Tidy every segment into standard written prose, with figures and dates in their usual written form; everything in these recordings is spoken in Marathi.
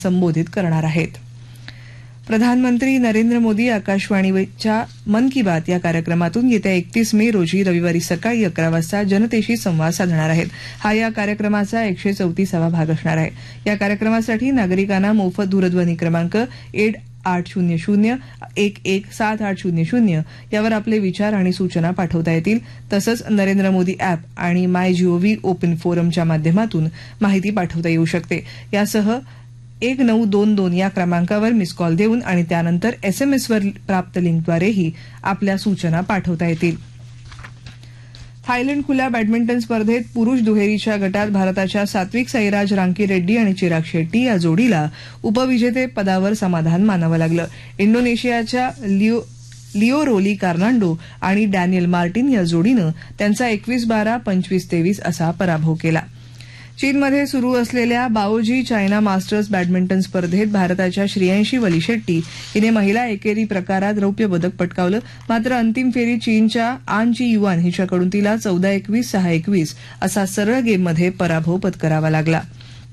संबोधित करणार आहेत. प्रधानमंत्री नरेंद्र मोदी आकाशवाणीच्या मन की बात या कार्यक्रमातून येत्या 31 मे रोजी रविवारी सकाळी 11 वाजता जनतेशी संवाद साधणार आहेत. हा या कार्यक्रमाचा 134वा भाग असणार आहे. या कार्यक्रमासाठी नागरिकांना मोफत दूरध्वनी क्रमांक 800-117800 यावर आपले विचार आणि सूचना पाठवता येतील. तसंच नरेंद्र मोदी अॅप आणि माय जीओव्ही ओपन फोरमच्या माध्यमातून माहिती पाठवता येऊ शकते. यासह 1922 या क्रमांकावर मिस कॉल देऊन आणि त्यानंतर एसएमएसवर प्राप्त लिंकद्वारेही आपल्या सूचना पाठवता येतील. थायलंड खुल्या बॅडमिंटन स्पर्धेत पुरुष दुहेरीच्या गटात भारताच्या सात्विक साईराज रांकीरेड्डी आणि चिराग शेट्टी या जोडीला उपविजेते पदावर समाधान मानावं लागलं. इंडोनेशियाच्या लिओ रोली कार्नांडो आणि डॅनियल मार्टिन या जोडीनं त्यांचा 21-12, 25-23 असा पराभव केला. चीनमध्ये सुरू असलेल्या बाओजी चायना मास्टर्स बॅडमिंटन स्पर्धेत भारताच्या श्रेयांशी वलीशेट्टी हिने महिला एकेरी प्रकारात रौप्य पदक पटकावलं. मात्र अंतिम फेरीत चीनच्या आन ची युआन हिच्याकडून तिला 14-21, 6-21 असा सरळ गेममध्ये पराभव पत्करावा लागला.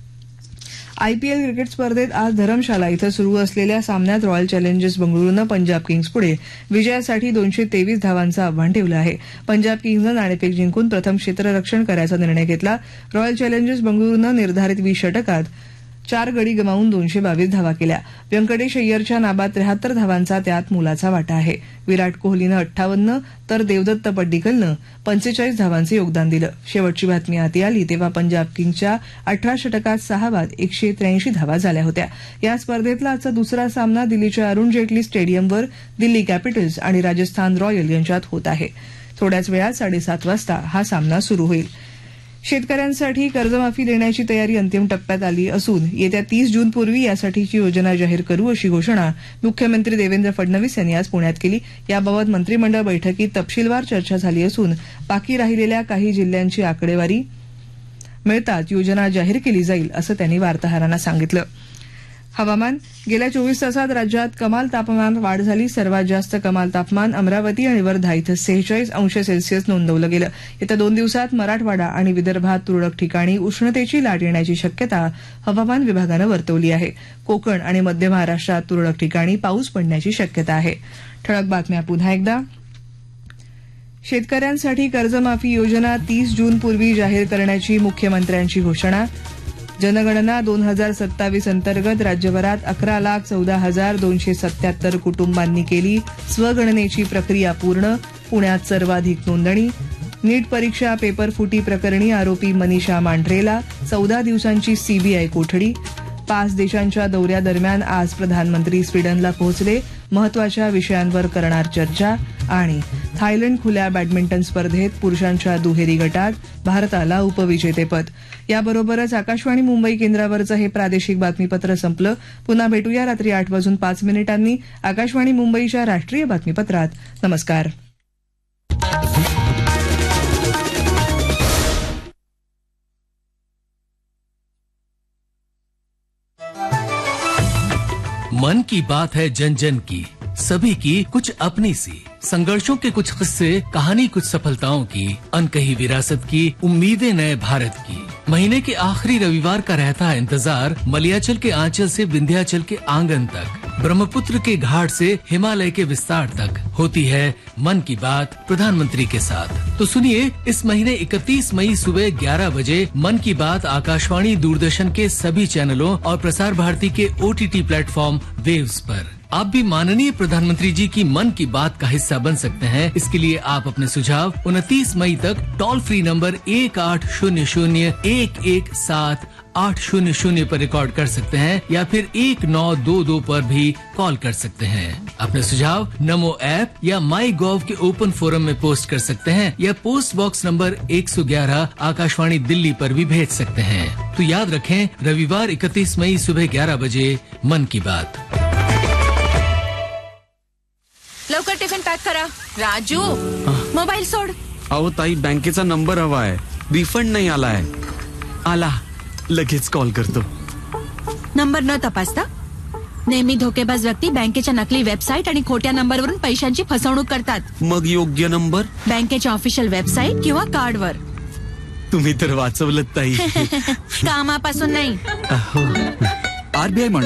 आयपीएल क्रिकेट स्पर्धेत आज धरमशाला इथं सुरू असलेल्या सामन्यात रॉयल चॅलेंजर्स बंगळुरूनं पंजाब किंग्स पुढे विजयासाठी 223 धावांचं आव्हान ठेवलं आहे. पंजाब किंग्सनं नाणेफेक जिंकून प्रथम क्षेत्ररक्षण करायचा निर्णय घेतला. रॉयल चॅलेंजर्स बंगळुरूनं निर्धारित 20 षटकात 4 गडी गमावून 222 धावा केल्या. व्यंकटेश अय्यरच्या नाबाद 73 धावांचा त्यात मोलाचा वाटा आहे. विराट कोहलीनं 58 तर देवदत्त पड्डीकलनं 45 धावांचं योगदान दिलं. शेवटची बातमी हाती आली तेव्हा पंजाब किंग्सच्या 18 षटकात 6 बाद 183 धावा झाल्या होत्या. या स्पर्धेतला आजचा दुसरा सामना दिल्लीच्या अरुण जेटली स्टेडियमवर दिल्ली कॅपिटल्स आणि राजस्थान रॉयल यांच्यात होत आहे. थोड्याच वेळात 7:30 वाजता हा सामना सुरू होईल. शेतकऱ्यांसाठी कर्जमाफी देण्याची तयारी अंतिम टप्प्यात आली असून येत्या 30 जूनपूर्वी यासाठीची योजना जाहीर करू अशी घोषणा मुख्यमंत्री देवेंद्र फडणवीस यांनी आज पुण्यात केली. याबाबत मंत्रिमंडळ बैठकीत तपशीलवार चर्चा झाली असून बाकी राहिलेल्या काही जिल्ह्यांची आकडेवारी मिळताच योजना जाहीर केली जाईल असं त्यांनी वार्ताहरांना सांगितलं. हवामान. गेल्या 24 तासात राज्यात कमाल तापमानात वाढ झाली. सर्वात जास्त कमाल तापमान अमरावती आणि वर्धा इथं 46 अंश सेल्सिअस नोंदवलं गेलं. येत्या 2 दिवसात मराठवाडा आणि विदर्भात तुरळक ठिकाणी उष्णतेची लाट येण्याची शक्यता हवामान विभागानं वर्तवली आहे. कोकण आणि मध्य महाराष्ट्रात तुरळक ठिकाणी पाऊस पडण्याची शक्यता आहे. ठळक बातम्या पुन्हा एकदा. शेतकऱ्यांसाठी कर्जमाफी योजना 30 जूनपूर्वी जाहीर करण्याची मुख्यमंत्र्यांची घोषणा. जनगणना 2027 अंतर्गत राज्यभरात 11,14,277 कुटुंबांनी केली स्वगणनेची प्रक्रिया पूर्ण. पुण्यात सर्वाधिक नोंदणी. नीट परीक्षा पेपर फुटी प्रकरणी आरोपी मनीषा मांढरेला 14 दिवसांची सीबीआय कोठडी. 5 देशांच्या दौऱ्यादरम्यान आज प्रधानमंत्री स्वीडनला पोहोचले. महत्वाच्या विषयांवर करणार चर्चा. आणि थायलंड खुल्या बॅडमिंटन स्पर्धेत पुरुषांच्या दुहेरी गटात भारताला उपविजेतेपद. याबरोबरच आकाशवाणी मुंबई केंद्रावरचं हे प्रादेशिक बातमीपत्र संपलं. पुन्हा भेटूया रात्री 8:05 आकाशवाणी मुंबईच्या राष्ट्रीय बातमीपत्रात. नमस्कार. मन की बात है जन जन की, सभी की कुछ अपनी सी, संघर्षों के कुछ किस्से, कहानी कुछ सफलताओं की, अनकही विरासत की, उम्मीदें नए भारत की. महीने के आखिरी रविवार का रहता है इंतजार मलयाचल के आंचल से विंध्याचल के आंगन तक, ब्रह्मपुत्र के घाट से हिमालय के विस्तार तक होती है मन की बात प्रधानमंत्री के साथ. तो सुनिए इस महीने 31 मई सुबह 11 बजे मन की बात आकाशवाणी दूरदर्शन के सभी चैनलों और प्रसार भारती के OTT प्लेटफॉर्म वेव्स पर. आप भी माननीय प्रधानमंत्री जी की मन की बात का हिस्सा बन सकते हैं. इसके लिए आप अपने सुझाव 29 मई तक टोल फ्री नंबर 1800-117-800 पर रिकॉर्ड कर सकते हैं या फिर 1922 पर भी कॉल कर सकते हैं. अपने सुझाव नमो ऐप या माई गॉव के ओपन फोरम में पोस्ट कर सकते हैं या post box number 111 Akashvani Delhi पर भी भेज सकते हैं. तो याद रखें रविवार 31 मई सुबह 11 बजे मन की बात. लवकर टिफिन पॅक करा. राजू मोबाईल सोड. अहो ताई बँकेचा नंबर हवा आहे. रिफंड नाही आलाय. आला लगेच कॉल करतो. नंबर न तपासता नेहमी धोकेबाज व्यक्ती बँकेच्या नकली वेबसाईट आणि खोट्या नंबरवरून पैशांची फसवणूक करतात. मग योग्य नंबर बँकेच्या ऑफिशियल वेबसाईट किंवा कार्डवर. तुम्ही तर वाचवलत ताई. कामापासून नाही. आरबीआय